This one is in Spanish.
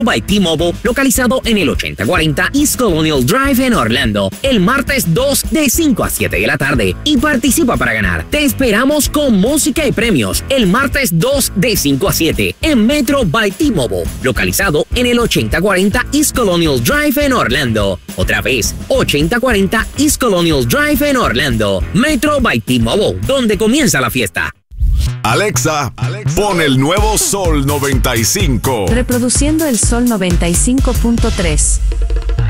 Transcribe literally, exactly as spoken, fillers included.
by T-Mobile, localizado en el ochenta cuarenta East Colonial Drive en Orlando, el martes dos de cinco a siete de la tarde. Y participa para ganar. Te esperamos con música y premios el martes dos de cinco a siete en Metro by T-Mobile, localizado en el ochenta cuarenta East Colonial Drive en Orlando. Otra vez, ochenta cuarenta East Colonial Drive en Orlando. Metro by T-Mobile, donde comienza la fiesta. Alexa, Alexa, pon el nuevo Sol noventa y cinco. Reproduciendo el Sol noventa y cinco punto tres.